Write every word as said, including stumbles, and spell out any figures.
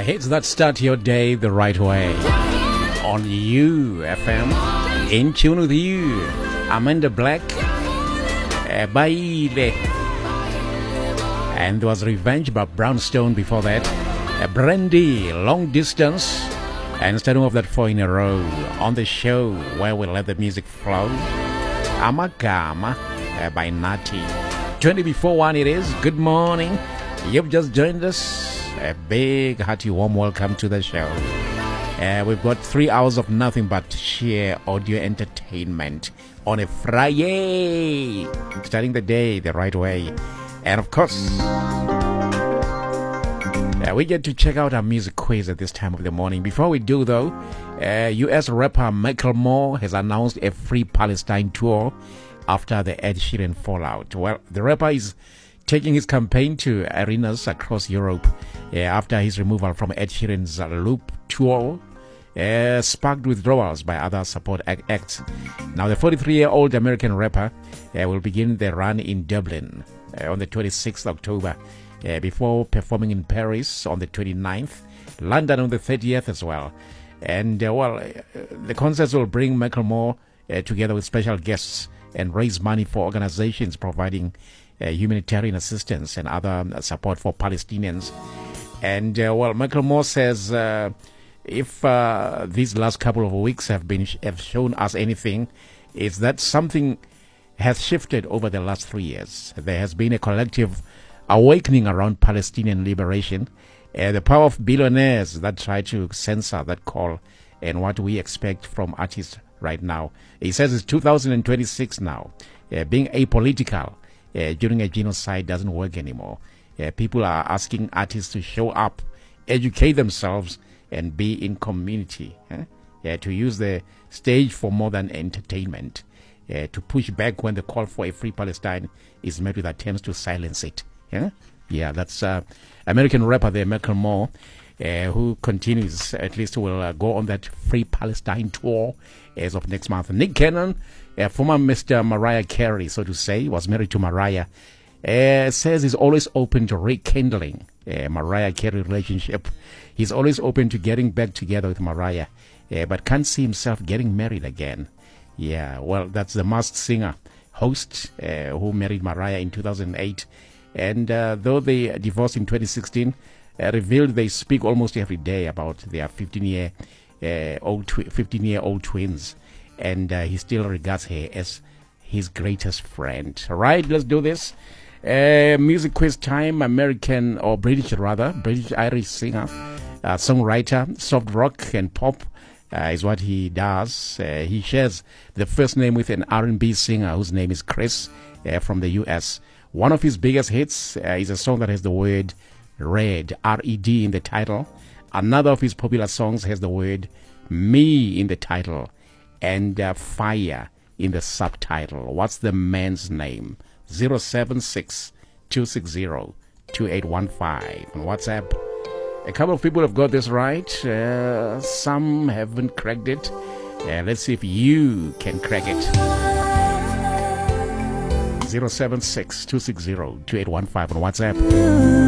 hits that start your day the right way. On U F M, in tune with you. Amanda Black, uh, Baile. And there was Revenge by Brownstone before that. Uh, Brandy, Long Distance. And starting off that four in a row on the show where we let the music flow. Amagama uh, by Nati. twenty before one it is. Good morning. You've just joined us. A big, hearty, warm welcome to the show. Uh, we've got three hours of nothing but sheer audio entertainment on a Friday. Starting the day the right way. And of course, uh, we get to check out our music quiz at this time of the morning. Before we do, though, uh, U S rapper Macklemore has announced a free Palestine tour after the Ed Sheeran fallout. Well, the rapper is taking his campaign to arenas across Europe uh, after his removal from Ed Sheeran's uh, Loop tour uh, sparked withdrawals by other support acts. Now, the forty-three-year-old American rapper uh, will begin the run in Dublin uh, on the twenty-sixth of October uh, before performing in Paris on the twenty-ninth, London on the thirtieth as well. And, uh, well, uh, the concerts will bring Macklemore uh, together with special guests and raise money for organizations providing Uh, humanitarian assistance and other um, support for Palestinians. And uh, well, Macklemore says uh, if uh, these last couple of weeks have been sh- have shown us anything, it's that something has shifted over the last three years. There has been a collective awakening around Palestinian liberation. Uh, the power of billionaires that try to censor that call and what we expect from artists right now. He says it's two thousand twenty-six now. Uh, being apolitical Uh, during a genocide doesn't work anymore. Uh, people are asking artists to show up, educate themselves, and be in community. Eh? Uh, to use the stage for more than entertainment. Uh, to push back when the call for a free Palestine is met with attempts to silence it. Eh? Yeah, that's uh, American rapper there, Macklemore, uh, who continues, at least will uh, go on that free Palestine tour as of next month. Nick Cannon, Uh, former Mister Mariah Carey, so to say, was married to Mariah, uh, says he's always open to rekindling uh, Mariah Carey relationship. He's always open to getting back together with Mariah, uh, but can't see himself getting married again. Yeah, well, that's the Masked Singer host uh, who married Mariah in two thousand eight. And uh, though they divorced in twenty sixteen, uh, revealed they speak almost every day about their fifteen-year-old uh, twi- fifteen-year-old twins. And uh, he still regards her as his greatest friend. All right, let's do this. Uh, music quiz time. American, or British rather, British Irish singer, uh, songwriter, soft rock and pop uh, is what he does. Uh, he shares the first name with an R and B singer whose name is Chris uh, from the U S. One of his biggest hits uh, is a song that has the word red, R E D in the title. Another of his popular songs has the word me in the title. And uh, fire in the subtitle. What's the man's name? zero seven six, two six zero, two eight one five on WhatsApp. A couple of people have got this right. Uh, some haven't cracked it. Uh, let's see if you can crack it. zero seven six, two six zero, two eight one five on WhatsApp.